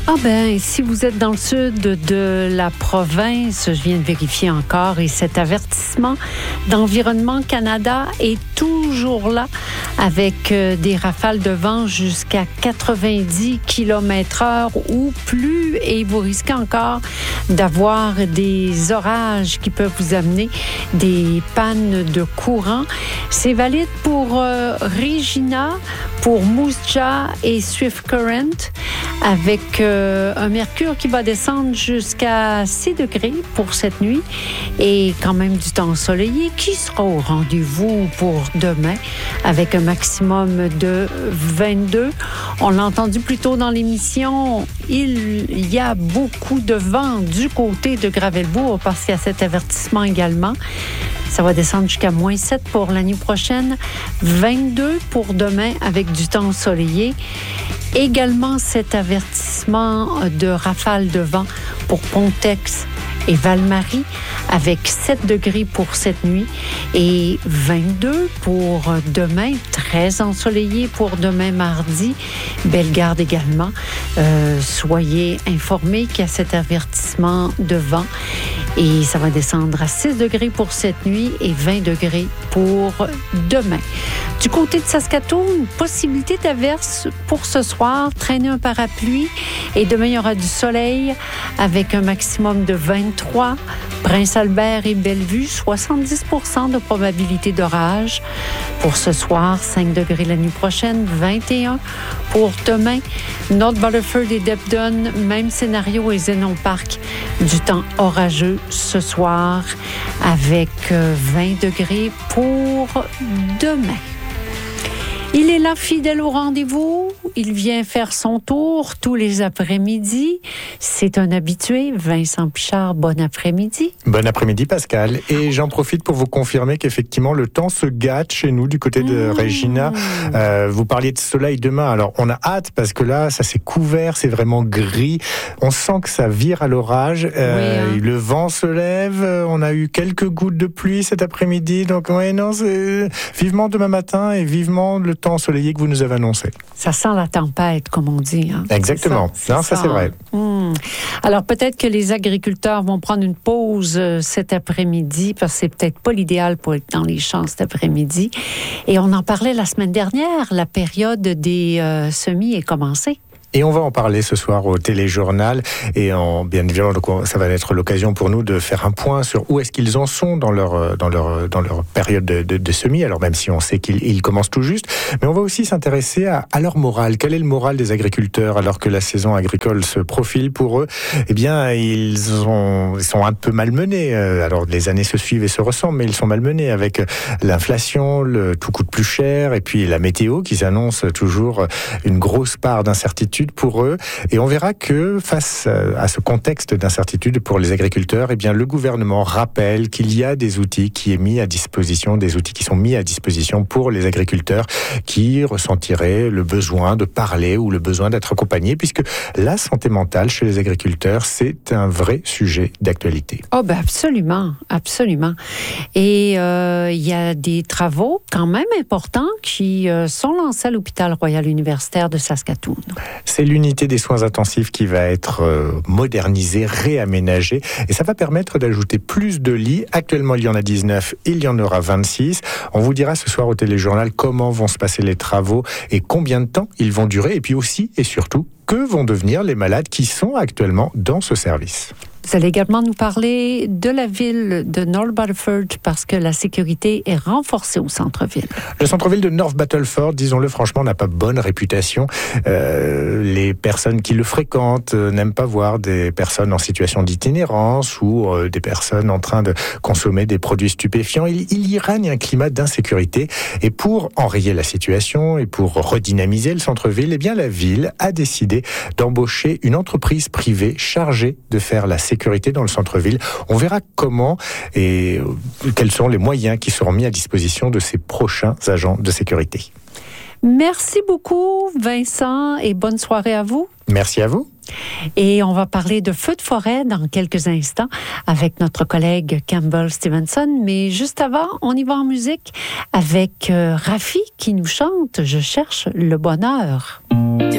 Ah ben, si vous êtes dans le sud de la province, je viens de vérifier encore, et cet avertissement d'Environnement Canada est toujours là avec des rafales de vent jusqu'à 90 km/h ou plus, et vous risquez encore d'avoir des orages qui peuvent vous amener des pannes de courant. C'est valide pour Regina, pour Moose Jaw et Swift Current, avec un mercure qui va descendre jusqu'à 6 degrés pour cette nuit et quand même du temps ensoleillé qui sera au rendez-vous pour demain avec un maximum de 22. On l'a entendu plus tôt dans l'émission, il y a beaucoup de vent du côté de Gravelbourg parce qu'il y a cet avertissement également. Ça va descendre jusqu'à -7 pour la nuit prochaine, 22 pour demain avec du temps ensoleillé. Également cet avertissement de rafale de vent pour Pontex et Val-Marie avec 7 degrés pour cette nuit et 22 pour demain, très ensoleillé pour demain mardi. Bellegarde également. Soyez informés qu'il y a cet avertissement de vent et ça va descendre à 6 degrés pour cette nuit et 20 degrés pour demain. Du côté de Saskatoon, possibilité d'averse pour ce soir, traîner un parapluie et demain il y aura du soleil avec un maximum de 23. Prince-Albert et Bellevue, 70% de probabilité d'orage. Pour ce soir, 5 degrés la nuit prochaine, 21 pour demain. North Battleford et Debden, même scénario et Zénon Park, du temps orageux ce soir avec 20 degrés pour demain. Il est là, fidèle au rendez-vous. Il vient faire son tour tous les après-midi. C'est un habitué. Vincent Pichard, bon après-midi. Bon après-midi, Pascal. Et j'en profite pour vous confirmer qu'effectivement, le temps se gâte chez nous du côté de Regina. Vous parliez de soleil demain. Alors, on a hâte parce que là, ça s'est couvert, c'est vraiment gris. On sent que ça vire à l'orage. Le vent se lève. On a eu quelques gouttes de pluie cet après-midi. Donc, c'est vivement demain matin et vivement le temps ensoleillé que vous nous avez annoncé. Ça sent la tempête, comme on dit. Hein? Exactement. Ça c'est vrai. Alors, peut-être que les agriculteurs vont prendre une pause cet après-midi parce que c'est peut-être pas l'idéal pour être dans les champs cet après-midi. Et on en parlait la semaine dernière. La période des semis est commencée. Et on va en parler ce soir au téléjournal. Et bien évidemment, ça va être l'occasion pour nous de faire un point sur où est-ce qu'ils en sont dans leur période de semis. Alors même si on sait qu'ils commencent tout juste, mais on va aussi s'intéresser à leur morale. Quel est le moral des agriculteurs alors que la saison agricole se profile pour eux? Eh bien, ils sont un peu malmenés. Alors les années se suivent et se ressemblent, mais ils sont malmenés avec l'inflation, le tout coûte plus cher, et puis la météo qui s'annonce toujours une grosse part d'incertitude pour eux. Et on verra que face à ce contexte d'incertitude pour les agriculteurs, eh bien, le gouvernement rappelle qu'il y a des outils qui sont mis à disposition pour les agriculteurs qui ressentiraient le besoin de parler ou le besoin d'être accompagnés, puisque la santé mentale chez les agriculteurs, c'est un vrai sujet d'actualité. Oh ben absolument, absolument. Et il y a des travaux quand même importants qui sont lancés à l'hôpital Royal Universitaire de Saskatoon. C'est l'unité des soins intensifs qui va être modernisée, réaménagée, et ça va permettre d'ajouter plus de lits. Actuellement, il y en a 19, il y en aura 26. On vous dira ce soir au téléjournal comment vont se passer les travaux et combien de temps ils vont durer, et puis aussi et surtout, que vont devenir les malades qui sont actuellement dans ce service. Vous allez également nous parler de la ville de North Battleford parce que la sécurité est renforcée au centre-ville. Le centre-ville de North Battleford, disons-le franchement, n'a pas bonne réputation. Les personnes qui le fréquentent n'aiment pas voir des personnes en situation d'itinérance ou des personnes en train de consommer des produits stupéfiants. Il y règne un climat d'insécurité. Et pour enrayer la situation et pour redynamiser le centre-ville, eh bien la ville a décidé d'embaucher une entreprise privée chargée de faire la sécurité dans le centre-ville. On verra comment et quels sont les moyens qui seront mis à disposition de ces prochains agents de sécurité. Merci beaucoup, Vincent, et bonne soirée à vous. Merci à vous. Et on va parler de feux de forêt dans quelques instants avec notre collègue Campbell Stevenson. Mais juste avant, on y va en musique avec Rafi qui nous chante « Je cherche le bonheur ».